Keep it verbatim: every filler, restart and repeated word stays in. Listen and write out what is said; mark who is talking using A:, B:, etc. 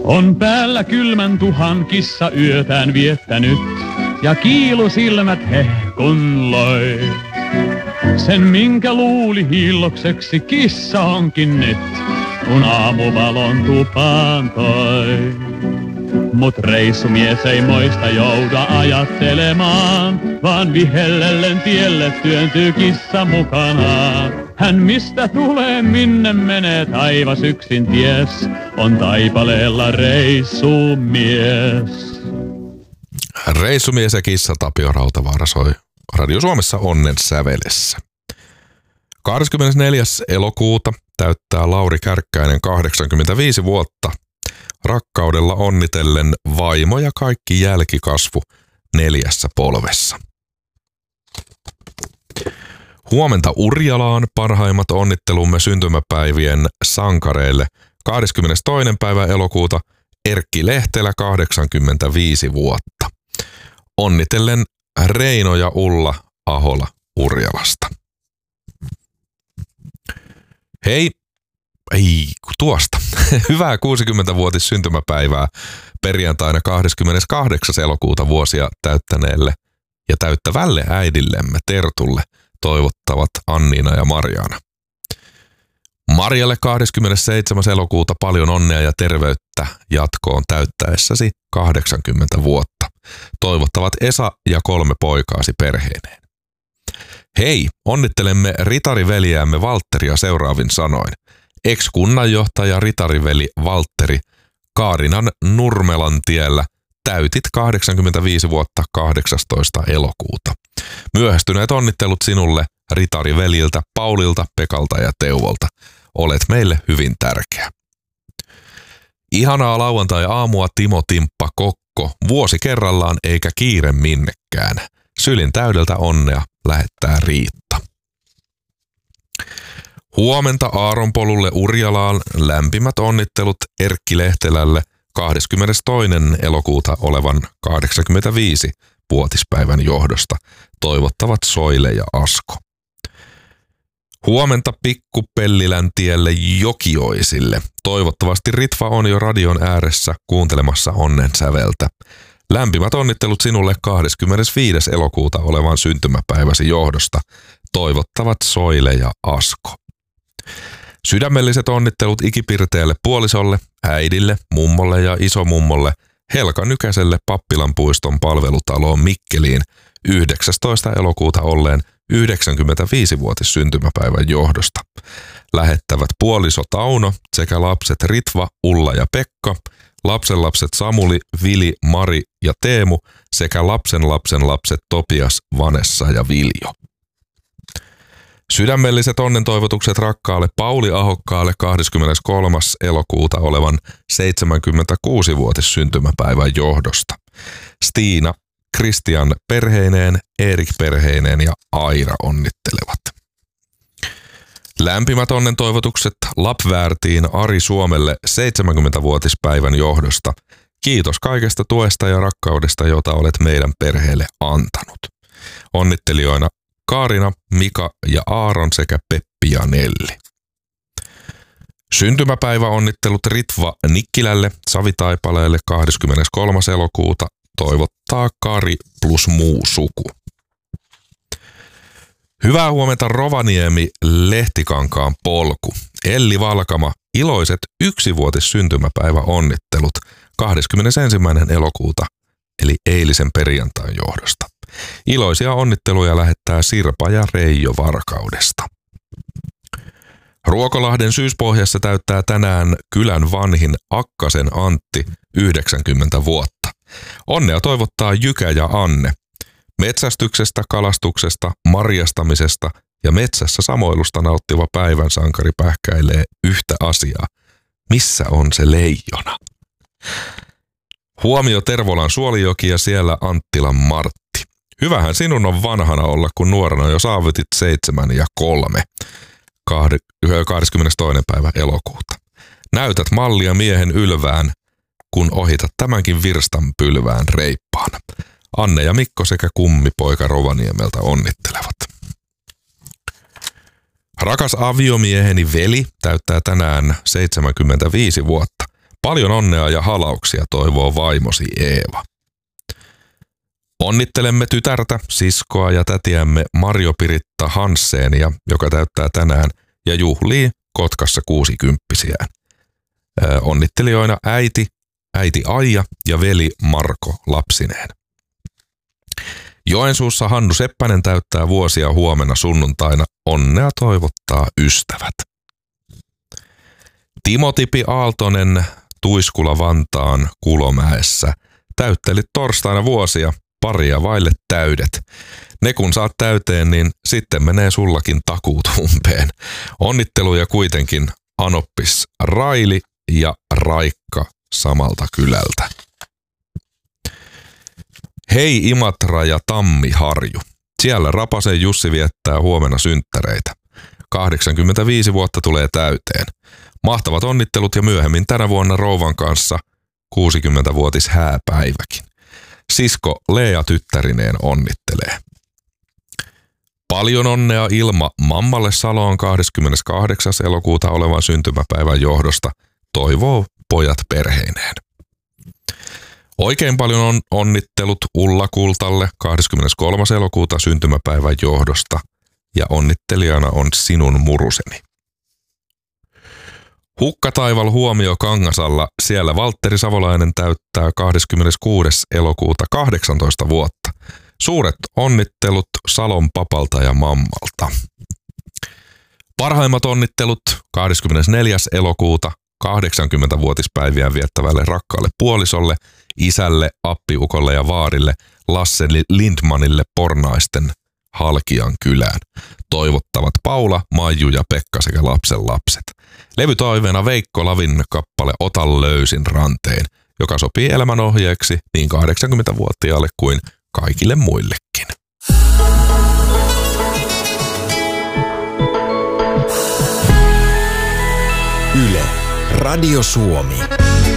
A: On päällä kylmän tuhan kissa yötään viettänyt ja kiilusilmät hehkunloi. Sen minkä luuli hiillokseksi kissa onkin nyt, kun aamuvalon tupaan toi. Mut reissumies ei moista jouda ajattelemaan, vaan vihellellen tielle työntyy kissa mukanaan. Hän mistä tulee, minne menee, taivas yksin ties, on taipaleella reissumies.
B: Reissumies ja kissa Tapio Rautavaara soi Radio Suomessa Onnen sävelessä. kahdeskymmenesneljäs elokuuta täyttää Lauri Kärkkäinen kahdeksankymmentäviisi vuotta. Rakkaudella onnitellen vaimo ja kaikki jälkikasvu neljässä polvessa. Huomenta Urjalaan parhaimmat onnittelumme syntymäpäivien sankareille. kahdeskymmenestoinen päivä elokuuta Erkki Lehtelä kahdeksankymmentäviisi vuotta. Onnitellen Reino ja Ulla Ahola Urjalasta. Hei, ei tuosta. Hyvää kuusikymmentävuotis syntymäpäivää perjantaina kahdeskymmeneskahdeksas elokuuta vuosia täyttäneelle ja täyttävälle äidillemme Tertulle toivottavat Anniina ja Marjaana. Marjalle kahdeskymmenesseitsemäs elokuuta paljon onnea ja terveyttä jatkoon täyttäessäsi kahdeksankymmentä vuotta. Toivottavat Esa ja kolme poikaasi perheineen. Hei, onnittelemme ritariveliäämme Valtteria seuraavin sanoin. Ex-kunnanjohtaja ritariveli Valtteri Kaarinan Nurmelan tiellä täytit kahdeksankymmentäviisi vuotta kahdeksastoista elokuuta. Myöhästyneet onnittelut sinulle ritariveljiltä Paulilta, Pekalta ja Teuvolta. Olet meille hyvin tärkeä. Ihanaa lauantai-aamua Timo Timppa Kokko. Vuosi kerrallaan eikä kiire minnekään. Sylin täydeltä onnea lähettää Riitta. Huomenta Aaronpolulle Urjalaan lämpimät onnittelut Erkki Lehtelälle kahdeskymmenestoinen elokuuta olevan kahdeksankymmentäviisi vuotispäivän johdosta. Toivottavat Soile ja Asko. Huomenta Pikkupellilän tielle Jokioisille. Toivottavasti Ritva on jo radion ääressä kuuntelemassa onnen säveltä. Lämpimät onnittelut sinulle kahdeskymmenesviides elokuuta olevan syntymäpäiväsi johdosta. Toivottavat Soile ja Asko. Sydämelliset onnittelut ikipirteelle puolisolle, äidille, mummolle ja isomummolle Helka Nykäselle Pappilan puiston palvelutaloon Mikkeliin yhdeksästoista elokuuta olleen yhdeksänkymmentäviisivuotis syntymäpäivän johdosta. Lähettävät puoliso Tauno sekä lapset Ritva, Ulla ja Pekka, lapsenlapset Samuli, Vili, Mari ja Teemu sekä lapsenlapsen lapset Topias, Vanessa ja Viljo. Sydämelliset onnentoivotukset rakkaalle Pauli Ahokkaalle kahdeskymmeneskolmas elokuuta olevan seitsemänkymmentäkuusivuotis syntymäpäivän johdosta. Stiina, Kristian perheineen, Erik perheineen ja Aira onnittelevat. Lämpimät onnentoivotukset Lapväärtiin Ari Suomelle seitsemänkymmentävuotispäivän johdosta. Kiitos kaikesta tuesta ja rakkaudesta, jota olet meidän perheelle antanut. Onnittelijoina Kaarina, Mika ja Aaron sekä Peppi ja Nelli. Syntymäpäiväonnittelut Ritva Nikkilälle Savitaipaleelle kahdeskymmeneskolmas elokuuta toivottaa Kari plus muu suku. Hyvää huomenta Rovaniemi Lehtikankaan polku. Elli Valkama, iloiset yksivuotis syntymäpäivä onnittelut kahdeskymmenesensimmäinen elokuuta eli eilisen perjantain johdosta. Iloisia onnitteluja lähettää Sirpa ja Reijo Varkaudesta. Ruokolahden Syyspohjassa täyttää tänään kylän vanhin Akkasen Antti yhdeksänkymmentä vuotta. Onnea toivottaa Jykä ja Anne. Metsästyksestä, kalastuksesta, marjastamisesta ja metsässä samoilusta nauttiva päivän sankari pähkäilee yhtä asiaa. Missä on se leijona? Huomio Tervolan Suolijoki ja siellä Anttilan Martti. Hyvähän sinun on vanhana olla, kun nuorena jo saavutit seitsemän ja kolme. kahdeskymmenestoinen päivä elokuuta. Näytät mallia miehen ylvään, kun ohitat tämänkin virstan pylvään reippaana. Anne ja Mikko sekä kummipoika Rovaniemeltä onnittelevat. Rakas aviomieheni Veli täyttää tänään seitsemänkymmentäviisi vuotta. Paljon onnea ja halauksia toivoo vaimosi Eeva. Onnittelemme tytärtä, siskoa ja tätiämme Marjo-Piritta Hanssenia, joka täyttää tänään ja juhlii Kotkassa kuusikymppisiään. Öö, onnittelijoina äiti, äiti Aija ja veli Marko lapsineen. Joensuussa Hannu Seppänen täyttää vuosia huomenna sunnuntaina. Onnea toivottaa ystävät. Timo Tipi Aaltonen Tuiskula Vantaan Kulomäessä täytteli torstaina vuosia, paria vaille täydet. Ne kun saat täyteen, niin sitten menee sullakin takuut umpeen. Onnitteluja kuitenkin Anoppis Raili ja Raikka samalta kylältä. Hei Imatra ja Tammiharju. Siellä Rapasen Jussi viettää huomenna synttäreitä. kahdeksankymmentäviisi vuotta tulee täyteen. Mahtavat onnittelut ja myöhemmin tänä vuonna rouvan kanssa kuusikymmentävuotis hääpäiväkin. Sisko Lea tyttärineen onnittelee. Paljon onnea Ilma mammalle Saloon kahdeskymmeneskahdeksas elokuuta olevan syntymäpäivän johdosta. Toivoo pojat perheineen. Oikein paljon on onnittelut Ulla Kultalle kahdeskymmeneskolmas elokuuta syntymäpäivän johdosta ja onnittelijana on sinun muruseni. Hukkataival huomio Kangasalla, siellä Valtteri Savolainen täyttää kahdeskymmeneskuudes elokuuta kahdeksantoista vuotta. Suuret onnittelut Salon papalta ja mammalta. Parhaimmat onnittelut kahdeskymmenesneljäs elokuuta kahdeksankymmentävuotispäiviään viettävälle rakkaalle puolisolle, isälle, appiukolle ja vaarille, Lasse Lindmanille Pornaisten Halkian kylään. Toivottavat Paula, Maiju ja Pekka sekä lapsen lapset. Levytoiveena Veikko Lavin kappale Ota löysin ranteen, joka sopii elämänohjeeksi niin kahdeksankymmentävuotiaalle kuin kaikille muillekin.
C: Yle, Radio Suomi.